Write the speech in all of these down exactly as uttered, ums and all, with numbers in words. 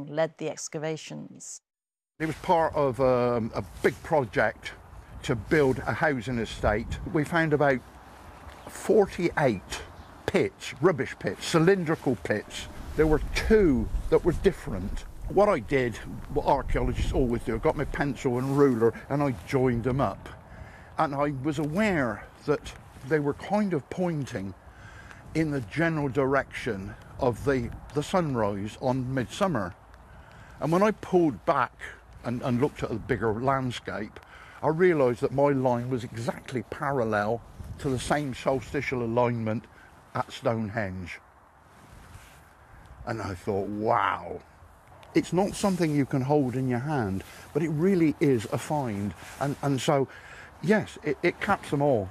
led the excavations. It was part of um, a big project to build a housing estate. We found about forty-eight pits, rubbish pits, cylindrical pits. There were two that were different. What I did, what archaeologists always do, I got my pencil and ruler and I joined them up. And I was aware that they were kind of pointing in the general direction of the, the sunrise on midsummer. And when I pulled back and, and looked at a bigger landscape, I realised that my line was exactly parallel to the same solstitial alignment at Stonehenge. And I thought, wow, it's not something you can hold in your hand, but it really is a find. And, and so, yes, it, it caps them all.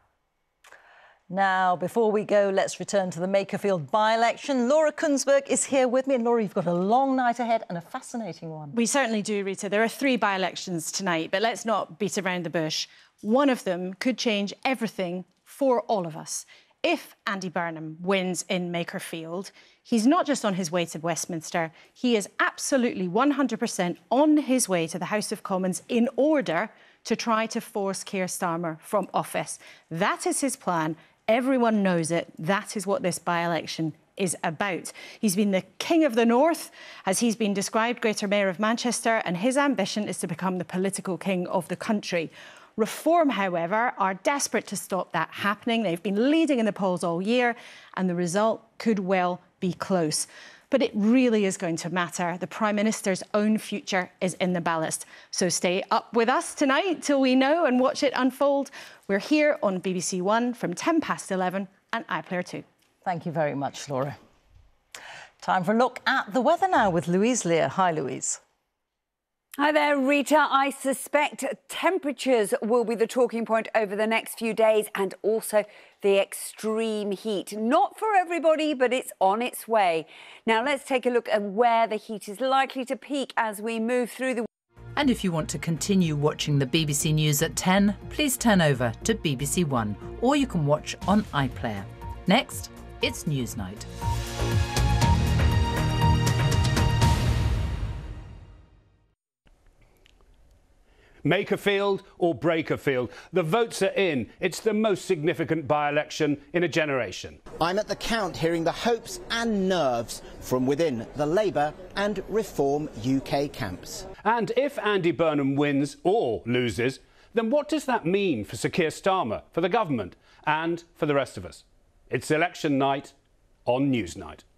Now, before we go, let's return to the Makerfield by-election. Laura Kunsberg is here with me. And Laura, you've got a long night ahead and a fascinating one. We certainly do, Rita. There are three by-elections tonight, but let's not beat around the bush. One of them could change everything for all of us. If Andy Burnham wins in Makerfield, he's not just on his way to Westminster, he is absolutely one hundred percent on his way to the House of Commons in order to try to force Keir Starmer from office. That is his plan. Everyone knows it. That is what this by-election is about. He's been the King of the North, as he's been described, Greater Mayor of Manchester, and his ambition is to become the political king of the country. Reform, however, are desperate to stop that happening. They've been leading in the polls all year, and the result could well be close. But it really is going to matter. The Prime Minister's own future is in the balance. So stay up with us tonight till we know and watch it unfold. We're here on B B C One from ten past eleven and iPlayer two. Thank you very much, Laura. Time for a look at the weather now with Louise Lear. Hi, Louise. Hi there, Rita. I suspect temperatures will be the talking point over the next few days, and also the extreme heat. Not for everybody, but it's on its way. Now, let's take a look at where the heat is likely to peak as we move through the... And if you want to continue watching the B B C News at ten, please turn over to B B C One, or you can watch on iPlayer. Next, it's Newsnight. Makerfield or Breakerfield, the votes are in. It's the most significant by-election in a generation. I'm at the count hearing the hopes and nerves from within the Labour and Reform U K camps. And if Andy Burnham wins or loses, then what does that mean for Sir Keir Starmer, for the government and for the rest of us? It's election night on Newsnight.